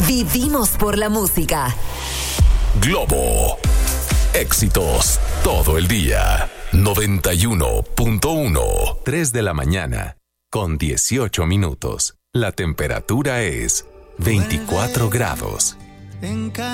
Vivimos por la música. Globo. Éxitos todo el día. 91.1. 3 de la mañana con 18 minutos. La temperatura es 24 grados.